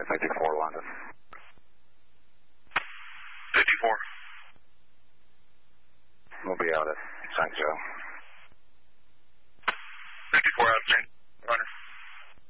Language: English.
54 London. 54. We'll be out at St. Joe.